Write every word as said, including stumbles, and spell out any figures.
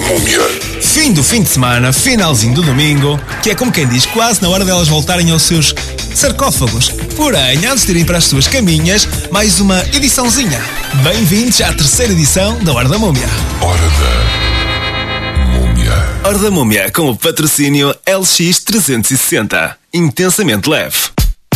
Múmia. Fim do fim de semana, finalzinho do domingo, que é como quem diz, quase na hora delas voltarem aos seus sarcófagos. Porém, antes de irem para as suas caminhas, mais uma ediçãozinha. Bem-vindos à terceira edição da Hora da Múmia. Hora da Múmia. Hora da Múmia com o patrocínio L X trezentos e sessenta. Intensamente leve.